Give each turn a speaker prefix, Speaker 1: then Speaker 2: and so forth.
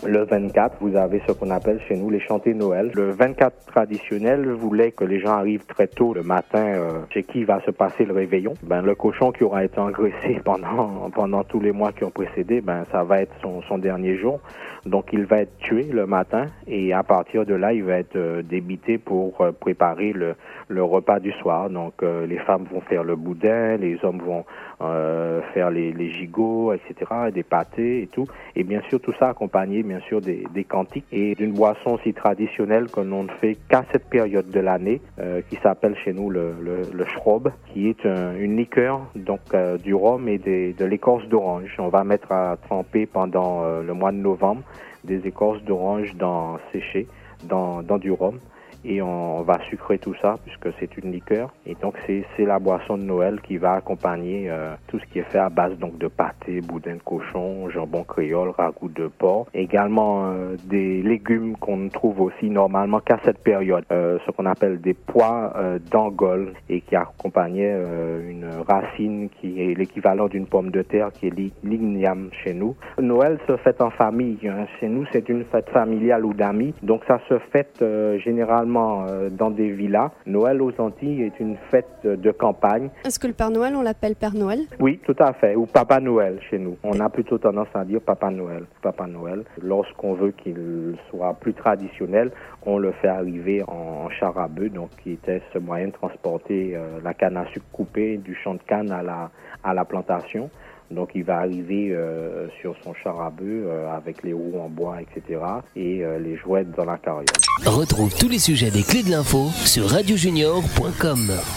Speaker 1: Le 24, vous avez ce qu'on appelle chez nous les chantés Noël. Le 24 traditionnel voulait que les gens arrivent très tôt le matin chez qui va se passer le réveillon. Le cochon qui aura été engraissé pendant tous les mois qui ont précédé, ça va être son dernier jour. Donc il va être tué le matin et à partir de là, il va être débité pour préparer le repas du soir. Donc les femmes vont faire le boudin, les hommes vont faire les gigots, etc., des pâtés et tout. Et bien sûr, tout ça accompagné, bien sûr, des cantiques et d'une boisson aussi traditionnelle que l'on ne fait qu'à cette période de l'année, qui s'appelle chez nous le schrob, qui est une liqueur, donc du rhum et de l'écorce d'orange. On va mettre à tremper pendant le mois de novembre des écorces d'orange séchées dans du rhum. Et on va sucrer tout ça puisque c'est une liqueur. Et donc c'est la boisson de Noël qui va accompagner tout ce qui est fait à base donc de pâté, boudin de cochon, jambon créole, ragoût de porc. Également des légumes qu'on ne trouve aussi normalement qu'à cette période. Ce qu'on appelle des pois d'Angole et qui accompagnait une racine qui est l'équivalent d'une pomme de terre qui est l'igname chez nous. Noël se fête en famille. Chez nous c'est une fête familiale ou d'amis. Donc ça se fête généralement dans des villas. Noël aux Antilles est une fête de campagne.
Speaker 2: Est-ce que le Père Noël, on l'appelle Père Noël?
Speaker 1: Oui, tout à fait. Ou Papa Noël chez nous. On a plutôt tendance à dire Papa Noël. Papa Noël. Lorsqu'on veut qu'il soit plus traditionnel, on le fait arriver en char à bœuf, donc qui était ce moyen de transporter la canne à sucre coupée du champ de canne à la plantation. Donc il va arriver sur son char à bœuf avec les roues en bois, etc. et les jouets dans la carriole.
Speaker 3: Retrouve tous les sujets des clés de l'info sur radiojunior.com.